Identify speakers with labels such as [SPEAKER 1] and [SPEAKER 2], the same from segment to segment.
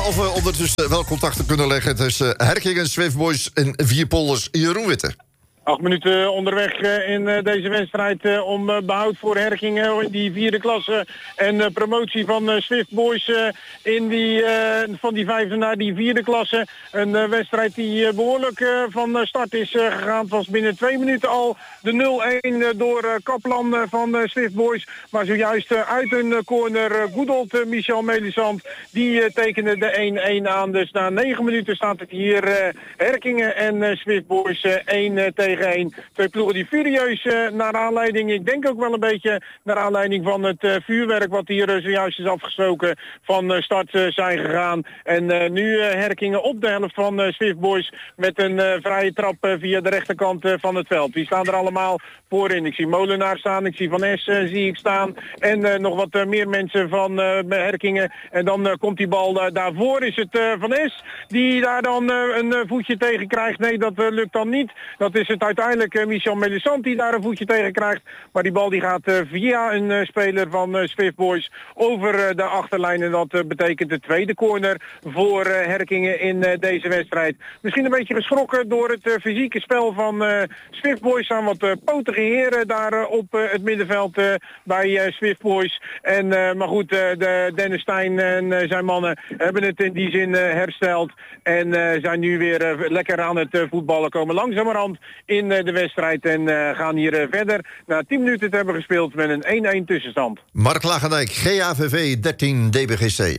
[SPEAKER 1] Of we ondertussen wel contacten kunnen leggen tussen Herkingen, Swiftboys en Vierpolders. Jeroen Witte.
[SPEAKER 2] 8 minuten onderweg in deze wedstrijd om behoud voor Herkingen in die vierde klasse. En promotie van Swift Boys van die vijfde naar die vierde klasse. Een wedstrijd die behoorlijk van start is gegaan. Het was binnen 2 minuten al de 0-1 door Kaplan van Swift Boys. Maar zojuist uit een corner Goedelt Michel Melisand. Die tekende de 1-1 aan. Dus na 9 minuten staat het hier Herkingen en Swift Boys 1 tegen 1. Twee ploegen die furieus naar aanleiding, ik denk ook wel een beetje naar aanleiding van het vuurwerk wat hier zojuist is afgestoken, van start zijn gegaan. En nu Herkingen op de helft van Swift Boys met een vrije trap via de rechterkant van het veld. Die staan er allemaal voorin. Ik zie Molenaar staan, ik zie Van Es zie ik staan en nog wat meer mensen van Herkingen. En dan komt die bal daarvoor. Is het Van Es die daar dan een voetje tegen krijgt? Nee, dat lukt dan niet. Dat is het uiteindelijk Michel Melisand die daar een voetje tegen krijgt. Maar die bal die gaat via een speler van Swift Boys over de achterlijn. En dat betekent de tweede corner voor Herkingen in deze wedstrijd. Misschien een beetje geschrokken door het fysieke spel van Swift Boys. Aan wat potige heren daar op het middenveld bij Swift Boys. Maar goed, Dennis Stijn en zijn mannen hebben het in die zin hersteld. En zijn nu weer lekker aan het voetballen. Komen langzamerhand in de wedstrijd en gaan hier verder. Na 10 minuten te hebben gespeeld met een 1-1 tussenstand.
[SPEAKER 1] Mark Lagendijk, GAVV 13 DBGC.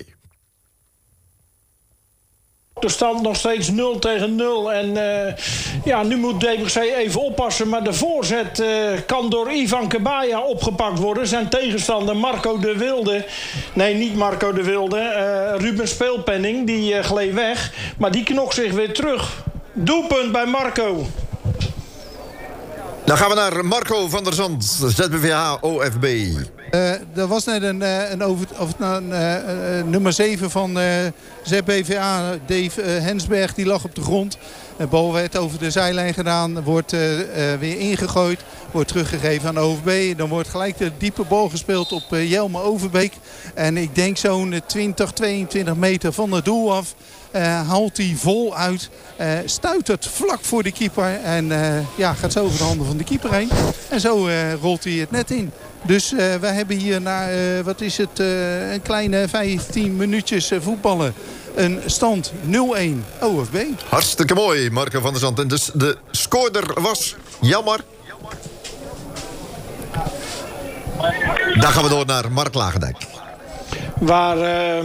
[SPEAKER 3] De stand nog steeds 0 tegen 0. En nu moet DBGC even oppassen. Maar de voorzet kan door Ivan Kabaya opgepakt worden. Zijn tegenstander Marco de Wilde. Nee, niet Marco de Wilde. Ruben Speelpenning, die gleed weg. Maar die knokt zich weer terug. Doelpunt bij Marco.
[SPEAKER 1] Dan gaan we naar Marco van der Zand, ZBVH OFB.
[SPEAKER 4] Er was net een nummer 7 van ZBVA, Dave Hensberg, die lag op de grond. De bal werd over de zijlijn gedaan, wordt weer ingegooid, wordt teruggegeven aan de OFB. Dan wordt gelijk de diepe bal gespeeld op Jelme Overbeek. En ik denk zo'n 22 meter van het doel af. Haalt hij vol uit, stuitert vlak voor de keeper en gaat zo over de handen van de keeper heen. En zo rolt hij het net in. Dus wij hebben hier na, een kleine 15 minuutjes voetballen. Een stand 0-1 OFB.
[SPEAKER 1] Hartstikke mooi, Marco van der Zand. En dus de scoorder was jammer. Dan gaan we door naar Mark Lagendijk.
[SPEAKER 3] Waar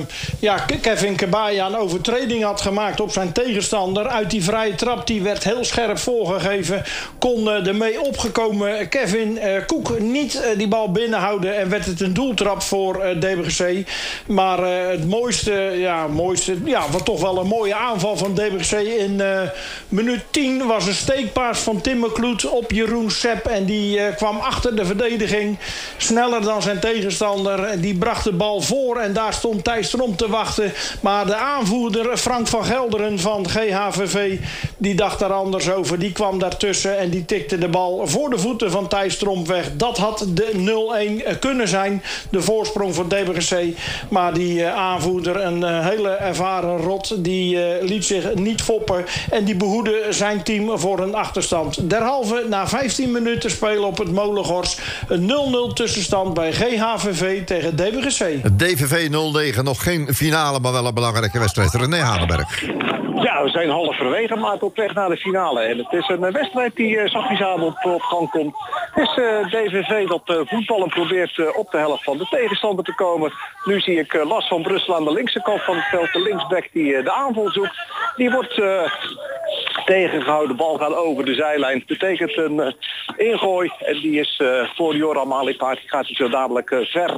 [SPEAKER 3] Kevin Kabaya een overtreding had gemaakt op zijn tegenstander. Uit die vrije trap, die werd heel scherp voorgegeven. Kon de mee opgekomen Kevin Koek niet die bal binnenhouden. En werd het een doeltrap voor DBGC. Maar het mooiste, wat toch wel een mooie aanval van DBGC. In minuut 10 was een steekpaas van Tim McCloud op Jeroen Sepp. En die kwam achter de verdediging. Sneller dan zijn tegenstander. Die bracht de bal voor. En daar stond Thijs Strom te wachten. Maar de aanvoerder Frank van Gelderen van GHVV... die dacht daar anders over. Die kwam daartussen en die tikte de bal voor de voeten van Thijs Strom weg. Dat had de 0-1 kunnen zijn. De voorsprong voor DBGC. Maar die aanvoerder, een hele ervaren rot... die liet zich niet foppen. En die behoedde zijn team voor een achterstand. Derhalve na 15 minuten spelen op het Molengors. Een 0-0 tussenstand bij GHVV tegen DBGC.
[SPEAKER 1] DVV 09, nog geen finale, maar wel een belangrijke wedstrijd. René Hanenberg.
[SPEAKER 5] Ja, we zijn halverwege, maar op weg naar de finale. En het is een wedstrijd die zachtjes aan op gang komt. Het is DVV dat voetballen probeert op de helft van de tegenstander te komen. Nu zie ik Lars van Brussel aan de linkse kant van het veld. De linksback die de aanval zoekt. Die wordt tegengehouden. De bal gaat over de zijlijn. Dat betekent een ingooi. En die is voor Joram Alipaard. Die gaat hij zo dadelijk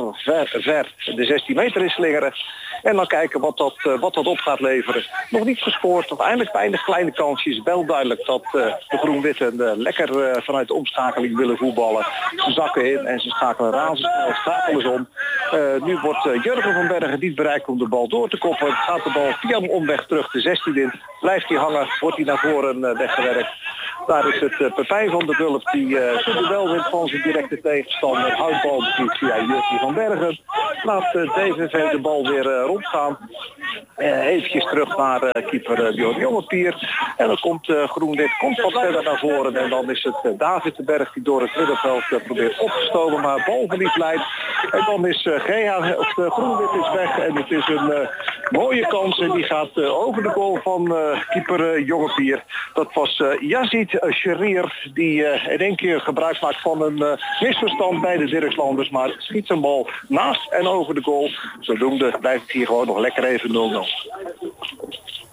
[SPEAKER 5] ver de 16 meter in slingeren. En dan kijken wat dat op gaat leveren. Nog niet gescoord, nog eindelijk weinig kleine kansjes. Wel duidelijk dat de Groen-Witte lekker vanuit de omschakeling willen voetballen. Ze zakken in en ze schakelen razendsnel, schakelen ze om. Nu wordt Jurgen van Bergen niet bereikt om de bal door te koppen. Gaat de bal via een omweg terug de 16 in. Blijft hij hangen, wordt hij naar voren weggewerkt. Daar is het Pepijn van der Wulp die de duel wint van zijn directe tegenstander. Houtbal via Jurgen van Bergen. laat DVV de bal weer rondgaan. Eventjes terug naar keeper Bjorn Jongepier. En dan komt GroenWit wat verder naar voren. En dan is het David de Berg die door het middenveld probeert op te stomen, maar balverlies leidt. En dan is GroenWit is weg. En het is een mooie kans. En die gaat over de goal van keeper Jongepier. Dat was Yazid Sherir die in één keer gebruik maakt van een misverstand bij de Dirkslanders. Maar schiet zijn bal naast en over de goal. Zodoende blijft het hier gewoon nog lekker even 0-0.